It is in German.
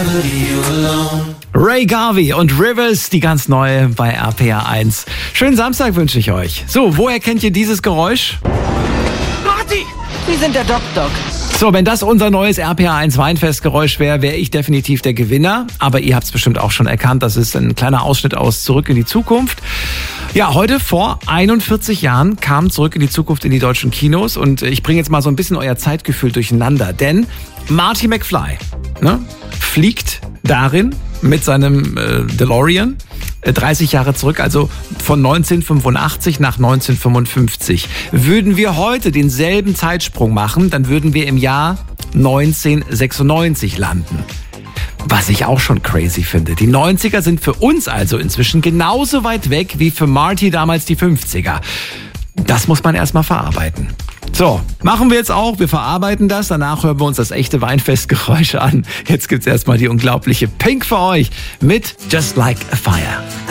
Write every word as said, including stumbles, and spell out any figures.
Ray Garvey und Rivers, die ganz neue bei R P R eins. Schönen Samstag wünsche ich euch. So, woher kennt ihr dieses Geräusch? Marty, Sie sind der Doc-Doc. So, wenn das unser neues R P R eins Weinfestgeräusch wäre, wäre ich definitiv der Gewinner. Aber ihr habt es bestimmt auch schon erkannt, das ist ein kleiner Ausschnitt aus Zurück in die Zukunft. Ja, heute vor einundvierzig Jahren kam Zurück in die Zukunft in die deutschen Kinos. Und ich bringe jetzt mal so ein bisschen euer Zeitgefühl durcheinander. Denn Marty McFly, ne, fliegt darin mit seinem äh, DeLorean äh, dreißig Jahre zurück, also von neunzehnhundertfünfundachtzig nach neunzehnhundertfünfundfünfzig. Würden wir heute denselben Zeitsprung machen, dann würden wir im Jahr neunzehnhundertsechsundneunzig landen. Was ich auch schon crazy finde. Die neunziger sind für uns also inzwischen genauso weit weg wie für Marty damals die fünfziger. Das muss man erstmal verarbeiten. So, machen wir jetzt auch. Wir verarbeiten das. Danach hören wir uns das echte Weinfestgeräusch an. Jetzt gibt's erstmal die unglaubliche Pink für euch mit Just Like a Fire.